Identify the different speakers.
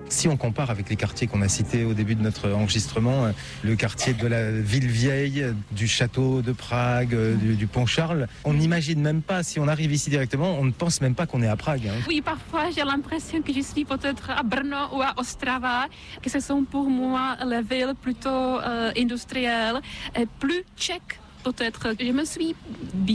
Speaker 1: Si on compare avec les quartiers qu'on a cités au début de notre enregistrement, le quartier de la ville vieille, du château de Prague, du pont Charles, on n'imagine même pas, si on arrive ici directement, on ne pense même pas qu'on est à Prague.
Speaker 2: Oui, parfois j'ai l'impression que je suis peut-être à Brno ou à Ostrava, que ce sont pour moi les villes plutôt industrielles et plus tchèques peut-être. Je me suis